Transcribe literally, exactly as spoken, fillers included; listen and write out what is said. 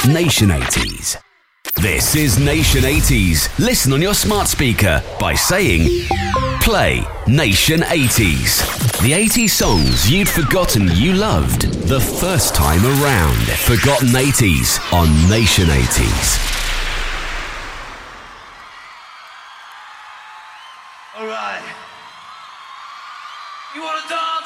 Nation eighties. This is Nation eighties. Listen on your smart speaker by saying, play Nation eighties. The eighties songs you'd forgotten you loved the first time around. Forgotten eighties on Nation eighties. All right. You want to dance?